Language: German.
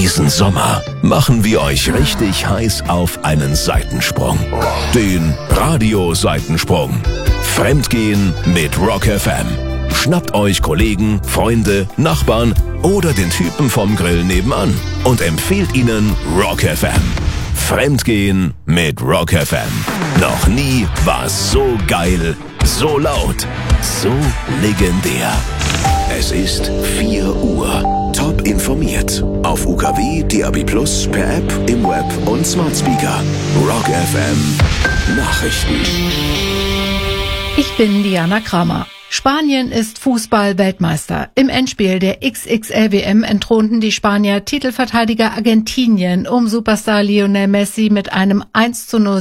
Diesen Sommer machen wir euch richtig heiß auf einen Seitensprung. Den Radio-Seitensprung. Fremdgehen mit Rock FM. Schnappt euch Kollegen, Freunde, Nachbarn oder den Typen vom Grill nebenan und empfehlt ihnen Rock FM. Fremdgehen mit Rock FM. Noch nie war es so geil, so laut, so legendär. Es ist 4 Uhr. Top informiert. Auf UKW, DAB+, per App, im Web und Smart Speaker. Rock FM Nachrichten. Ich bin Diana Kramer. Spanien ist Fußball-Weltmeister. Im Endspiel der XXL-WM entthronten die Spanier Titelverteidiger Argentinien um Superstar Lionel Messi mit einem 1:0